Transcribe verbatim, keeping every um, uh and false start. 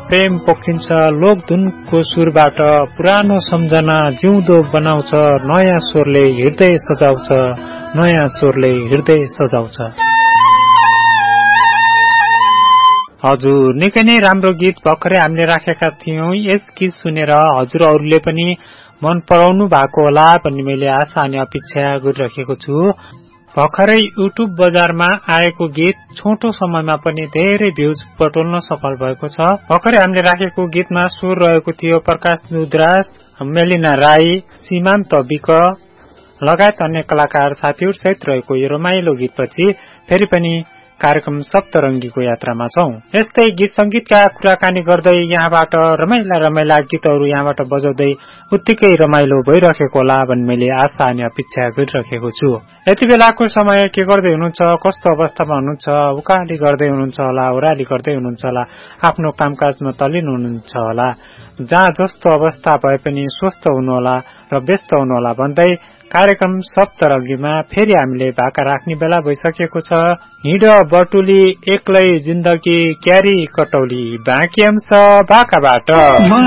प्रेम पोखिन्छ लोकधुनको सुरबाट पुरानो सम्झना जिउँदो बनाउँछ नयाँ स्वरले हृदय सजाउँछ नयाँ स्वरले हृदय सजाउँछ। हजुर निकै नै राम्रो गीत भर्खरै हामीले राखेका थियौं। यस गीत सुनेर हजुरहरूले पनि मन पराउनु भएको होला भन्ने मैले आशा अनि अपेक्षा गरिरहेको छु। भर्खरै युट्युब बजारमा आएको गीत छोटो समयमा पनि धेरै भ्यूज बटुल्न सफल भएको छ। भर्खरै हामीले राखेको गीतमा स्वर रहेको थियो प्रकाश दुधराज, मेलिना राई, सीमान्त विक लगायत अन्य कलाकार साथीहरू सहित रहेको यो रमाइलो गीतपछि फेरि पनि कार्यक्रम सप्तरङ्गीको यात्रामा छौं। यस्तै गीत संगीतका कुराकानी गर्दै यहाँबाट रमाइला रमाइला गीतहरू यहाँबाट बजाउँदै उत्तिकै रमाइलो भइरहेको होला भन्ने मैले आशा अनि अपेक्षा गरिरहेको छु। यति बेलाको समय के गर्दै हुनुहुन्छ, कस्तो अवस्थामा हुनुहुन्छ, उकाली गर्दै हुनुहुन्छ होला, ओह्राली गर्दै हुनुहुन्छ होला, आफ्नो कामकाजमा तल्लीन हुनुहुन्छ होला, जहाँ जस्तो अवस्था भए पनि स्वस्थ हुनुहोला र व्यस्त हुनुहोला भन्दै कार्यक्रम सप्तरङ्गीमा फेरि हामीले भाका राख्ने बेला भइसकेको छ। हिँड बटुली एक्लै जिन्दगी क्यारी कटौली बाँकी अंश भाकाबाट।